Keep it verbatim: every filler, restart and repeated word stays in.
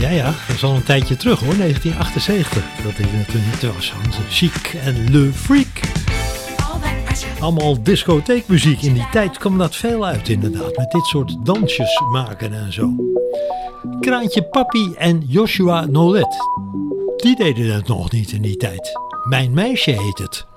Ja, ja, dat is al een tijdje terug hoor, negentien achtenzeventig. Dat dit natuurlijk was. Chic en Le Freak. Allemaal discotheekmuziek. In die tijd kwam dat veel uit inderdaad. Met dit soort dansjes maken en zo. Kraantje Papi en Joshua Nolet. Die deden het nog niet in die tijd. Mijn meisje heet het.